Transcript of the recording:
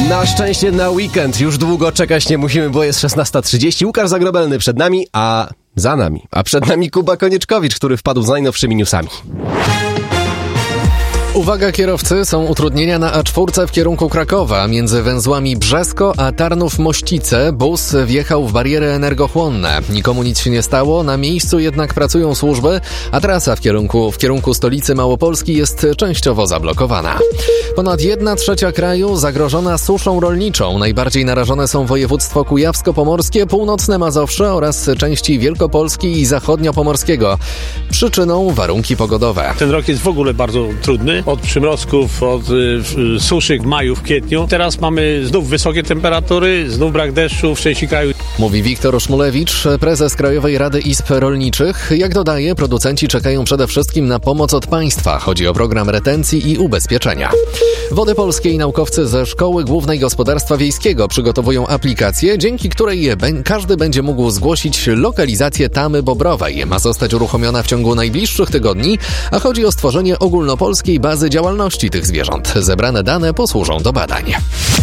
Na szczęście na weekend już długo czekać nie musimy, bo jest 16:30. Łukasz Zagrobelny przed nami, a przed nami Kuba Konieczkowicz, który wpadł z najnowszymi newsami. Uwaga kierowcy, są utrudnienia na A4 w kierunku Krakowa. Między węzłami Brzesko a Tarnów-Mościce bus wjechał w bariery energochłonne. Nikomu nic się nie stało, na miejscu jednak pracują służby, a trasa w kierunku stolicy Małopolski jest częściowo zablokowana. Ponad 1/3 kraju zagrożona suszą rolniczą. Najbardziej narażone są województwo kujawsko-pomorskie, północne Mazowsze oraz części Wielkopolski i zachodniopomorskiego. Przyczyną warunki pogodowe. Ten rok jest w ogóle bardzo trudny. Od przymrozków, od suszy w maju, w kwietniu. Teraz mamy znów wysokie temperatury, znów brak deszczu w części kraju. Mówi Wiktor Szmulewicz, prezes Krajowej Rady Izb Rolniczych. Jak dodaje, producenci czekają przede wszystkim na pomoc od państwa. Chodzi o program retencji i ubezpieczenia. Wody Polskie i naukowcy ze Szkoły Głównej Gospodarstwa Wiejskiego przygotowują aplikację, dzięki której każdy będzie mógł zgłosić lokalizację tamy bobrowej. Ma zostać uruchomiona w ciągu najbliższych tygodni, a chodzi o stworzenie ogólnopolskiej bazy działalności tych zwierząt. Zebrane dane posłużą do badań.